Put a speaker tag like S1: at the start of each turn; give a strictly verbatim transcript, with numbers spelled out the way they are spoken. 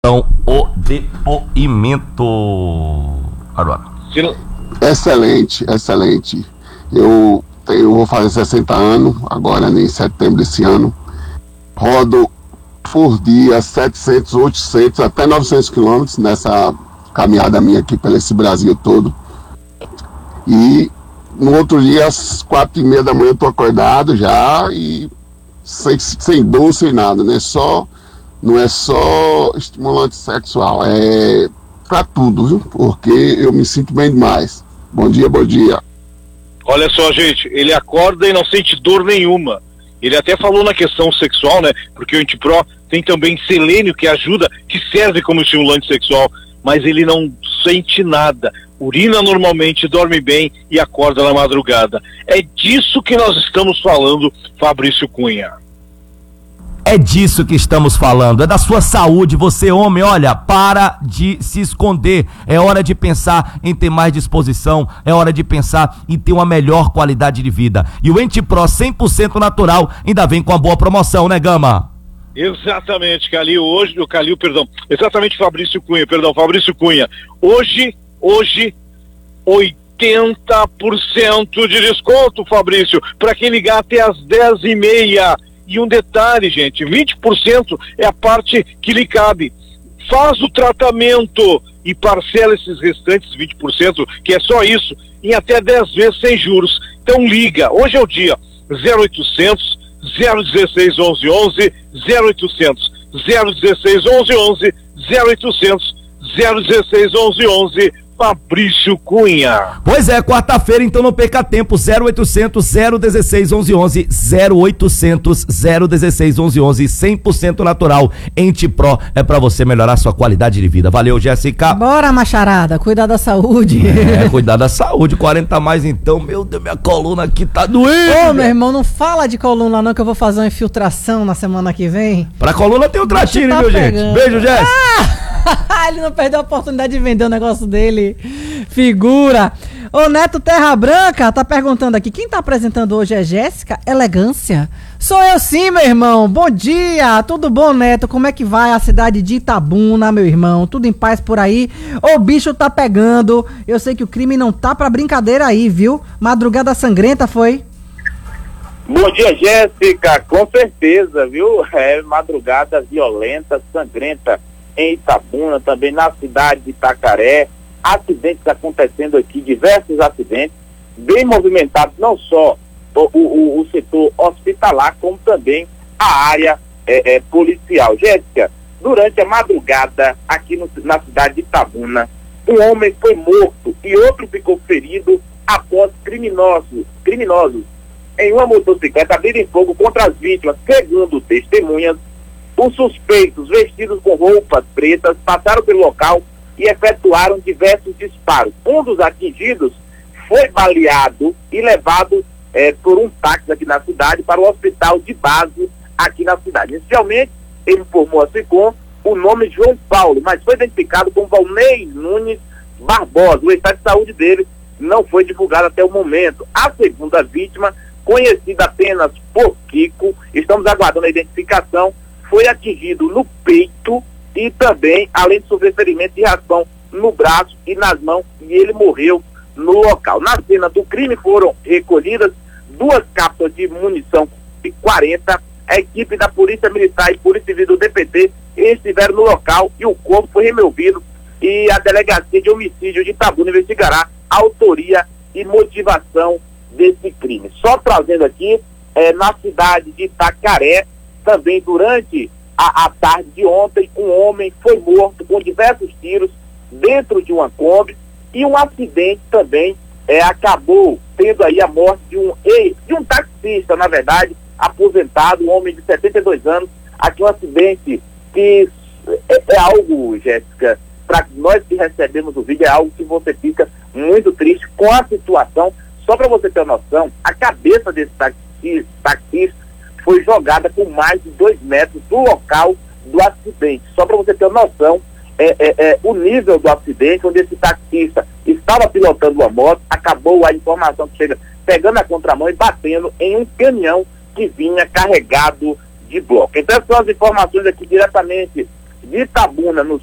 S1: Então, o depoimento. Agora.
S2: Excelente, excelente. Eu, eu vou fazer sessenta anos, agora em setembro desse ano. Rodo por dia setecentos, oitocentos, até novecentos quilômetros nessa caminhada minha aqui pelo esse Brasil todo. E no outro dia, às quatro e meia da manhã, eu tô acordado já e sem, sem dor, sem nada, né? Só, não é só estimulante sexual, é pra tudo, viu? Porque eu me sinto bem demais. Bom dia, bom dia.
S3: Olha só, gente, ele acorda e não sente dor nenhuma. Ele até falou na questão sexual, né? Porque o Antipro tem também selênio que ajuda, que serve como estimulante sexual, mas ele não sente nada. Urina normalmente, dorme bem e acorda na madrugada. É disso que nós estamos falando, Fabrício Cunha.
S1: É disso que estamos falando, é da sua saúde. Você, homem, olha, para de se esconder. É hora de pensar em ter mais disposição, é hora de pensar em ter uma melhor qualidade de vida. E o Antipro cem por cento natural ainda vem com a boa promoção, né, Gama?
S3: Exatamente, Calil, hoje, o Calil, perdão, exatamente Fabrício Cunha, perdão, Fabrício Cunha. Hoje, hoje, oitenta por cento de desconto, Fabrício, para quem ligar até as dez e meia. E um detalhe, gente, vinte por cento é a parte que lhe cabe. Faz o tratamento e parcela esses restantes vinte por cento, que é só isso, em até dez vezes sem juros. Então liga, hoje é o dia, zero oitocentos, zero dezesseis, onze, onze, zero oitocentos, zero dezesseis, onze, onze, zero oitocentos, zero dezesseis, onze, onze, Fabrício Cunha.
S1: Pois é, quarta-feira, então não perca tempo, zero oitocentos, zero dezesseis, onze, onze, zero oitocentos, zero dezesseis, onze, onze, cem por cento natural. Antipro é pra você melhorar sua qualidade de vida. Valeu, Jéssica.
S4: Bora, macharada, cuidar da saúde.
S1: É, cuidar da saúde, quarenta a mais então, meu Deus, minha coluna aqui tá doendo.
S4: Ô, meu irmão, não fala de coluna não, que eu vou fazer uma infiltração na semana que vem.
S1: Pra coluna tem o Tratine,
S4: tá
S1: viu,
S4: pegando.
S1: gente? Beijo, Jéssica.
S4: Ah! Ele não perdeu a oportunidade de vender o negócio dele. Figura. Ô, Neto Terra Branca tá perguntando aqui, quem tá apresentando hoje é Jéssica Elegância? Sou eu sim, meu irmão. Bom dia. Tudo bom, Neto? Como é que vai a cidade de Itabuna, meu irmão? Tudo em paz por aí? O bicho tá pegando. Eu sei que o crime não tá pra brincadeira aí, viu? Madrugada sangrenta foi?
S5: Bom dia, Jéssica. Com certeza, viu? É madrugada violenta, sangrenta em Itabuna, também na cidade de Itacaré. Acidentes acontecendo aqui, diversos acidentes, bem movimentados, não só o, o, o setor hospitalar, como também a área é, é, policial. Jéssica, durante a madrugada aqui no, na cidade de Itabuna, um homem foi morto e outro ficou ferido após criminosos, criminosos em uma motocicleta abrirem fogo contra as vítimas. Segundo testemunhas, os suspeitos, vestidos com roupas pretas, passaram pelo local e efetuaram diversos disparos. Um dos atingidos foi baleado e levado eh, por um táxi aqui na cidade para o hospital de base aqui na cidade. Inicialmente, ele informou a SECOM o nome de João Paulo, mas foi identificado como Valnei Nunes Barbosa. O estado de saúde dele não foi divulgado até o momento. A segunda vítima, conhecida apenas por Kiko, estamos aguardando a identificação, foi atingido no peito e também, além de sofrer ferimento de raspão no braço e nas mãos, e ele morreu no local. Na cena do crime foram recolhidas duas cápsulas de munição de quarenta. A equipe da Polícia Militar e Polícia Civil do D P T estiveram no local e o corpo foi removido, e a Delegacia de Homicídio de Itabuna investigará a autoria e motivação desse crime. Só trazendo aqui, é, na cidade de Itacaré, também durante a, a tarde de ontem, um homem foi morto com diversos tiros dentro de uma Kombi, e um acidente também é, acabou tendo aí a morte de um, de um taxista, na verdade, aposentado, um homem de setenta e dois anos. Aqui um acidente que é, é algo, Jéssica, para nós que recebemos o vídeo, é algo que você fica muito triste com a situação. Só para você ter noção, a cabeça desse taxi, taxista foi jogada com mais de dois metros do local do acidente. Só para você ter noção, é, é, é, o nível do acidente, onde esse taxista estava pilotando uma moto, acabou a informação que chega pegando a contramão e batendo em um caminhão que vinha carregado de bloco. Então, essas são as informações aqui diretamente de Itabuna, no